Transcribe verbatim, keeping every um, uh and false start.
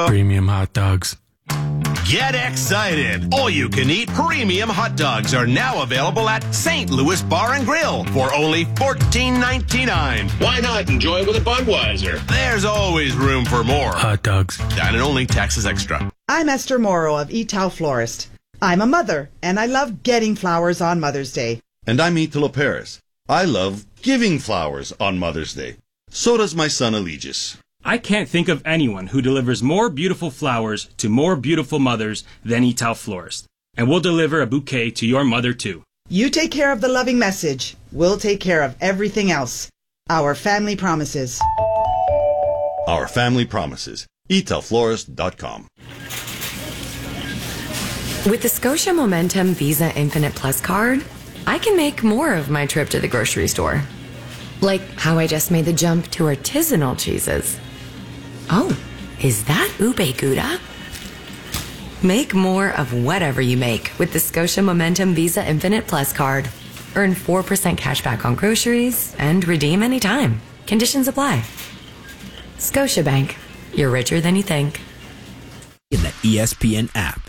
Premium hot dogs. Get excited! All-you-can-eat premium hot dogs are now available at Saint Louis Bar and Grill for only fourteen ninety-nine. Why not enjoy it with a Budweiser? There's always room for more. Hot dogs. Dine and only, taxes extra. I'm Esther Morrow of Etal Florist. I'm a mother, and I love getting flowers on Mother's Day. And I'm Italo Perez. I love giving flowers on Mother's Day. So does my son Allegis. I can't think of anyone who delivers more beautiful flowers to more beautiful mothers than Etal Florist. And we'll deliver a bouquet to your mother, too. You take care of the loving message. We'll take care of everything else. Our family promises. Our family promises. Etal Florist dot com. With the Scotia Momentum Visa Infinite Plus card, I can make more of my trip to the grocery store. Like how I just made the jump to artisanal cheeses. Oh, is that ube gouda? Make more of whatever you make with the Scotia Momentum Visa Infinite Plus card. Earn four percent cash back on groceries and redeem anytime. Conditions apply. Scotiabank. You're richer than you think. In the E S P N app.